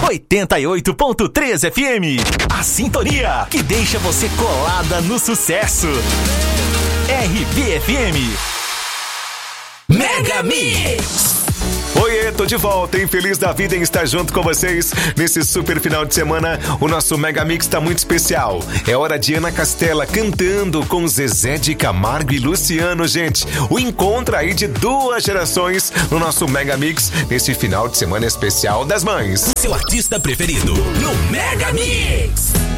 88.3 FM. A sintonia que deixa você colada no sucesso. RBFM. Mega Mix. Oiê, tô de volta, hein? Feliz da vida em estar junto com vocês nesse super final de semana. O nosso Mega Mix tá muito especial. É hora de Ana Castela cantando com Zezé de Camargo e Luciano, gente. O encontro aí de duas gerações no nosso Mega Mix nesse final de semana especial das mães. Seu artista preferido no Mega Mix.